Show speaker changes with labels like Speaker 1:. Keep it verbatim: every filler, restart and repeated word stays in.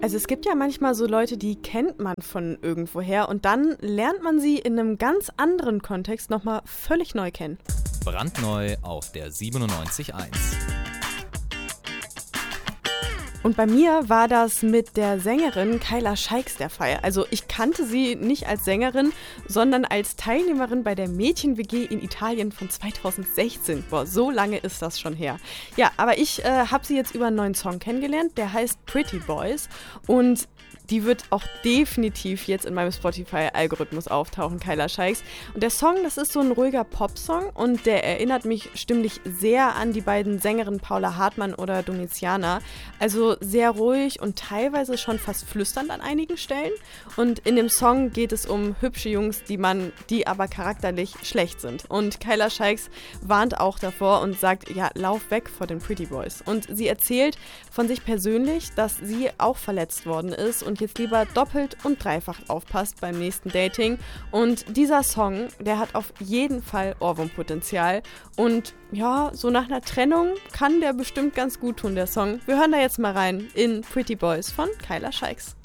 Speaker 1: Also es gibt ja manchmal so Leute, die kennt man von irgendwoher und dann lernt man sie in einem ganz anderen Kontext nochmal völlig neu kennen.
Speaker 2: Brandneu auf der siebenundneunzig Komma eins.
Speaker 1: Und bei mir war das mit der Sängerin Kyla Scheiks der Fall. Also ich kannte sie nicht als Sängerin, sondern als Teilnehmerin bei der Mädchen-W G in Italien von zweitausendsechzehn. Boah, so lange ist das schon her. Ja, aber ich äh, habe sie jetzt über einen neuen Song kennengelernt, der heißt Pretty Boys und die wird auch definitiv jetzt in meinem Spotify-Algorithmus auftauchen, Kyla Scheiks. Und der Song, das ist so ein ruhiger Popsong und der erinnert mich stimmlich sehr an die beiden Sängerinnen Paula Hartmann oder Domiziana. Also sehr ruhig und teilweise schon fast flüsternd an einigen Stellen. Und in dem Song geht es um hübsche Jungs, die man, die aber charakterlich schlecht sind. Und Kyla Scheiks warnt auch davor und sagt, ja, lauf weg vor den Pretty Boys. Und sie erzählt von sich persönlich, dass sie auch verletzt worden ist und jetzt lieber doppelt und dreifach aufpasst beim nächsten Dating. Und dieser Song, der hat auf jeden Fall Ohrwurmpotenzial. Und ja, so nach einer Trennung kann der bestimmt ganz gut tun, der Song. Wir hören da jetzt mal rein in Pretty Boys von Kyla Scheiks.